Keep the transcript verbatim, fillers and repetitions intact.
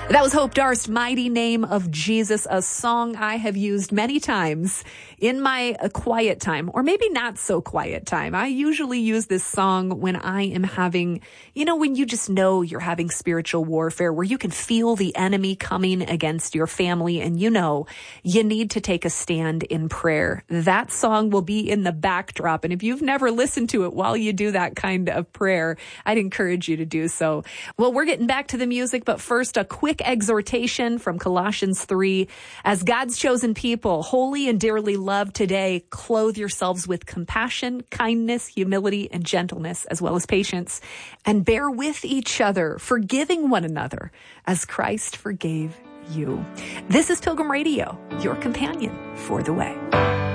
That was Hope Darst, Mighty Name of Jesus, a song I have used many times in my uh, quiet time, or maybe not so quiet time. I usually use this song when I am having, you know, when you just know you're having spiritual warfare, where you can feel the enemy coming against your family and you know you need to take a stand in prayer. That song will be in the backdrop. And if you've never listened to it while you do that kind of prayer, I'd encourage you to do so. Well, we're getting back to the music, but first, a quick exhortation from Colossians three. As God's chosen people, holy and dearly loved today, clothe yourselves with compassion, kindness, humility, and gentleness, as well as patience, and bear with each other, forgiving one another as Christ forgave you. This is Pilgrim Radio, your companion for the way.